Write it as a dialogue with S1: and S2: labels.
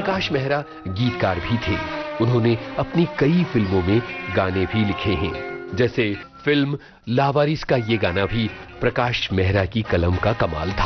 S1: प्रकाश मेहरा गीतकार भी थे। उन्होंने अपनी कई फिल्मों में गाने भी लिखे हैं। जैसे फिल्म लावारिस का ये गाना भी प्रकाश मेहरा की कलम का कमाल था।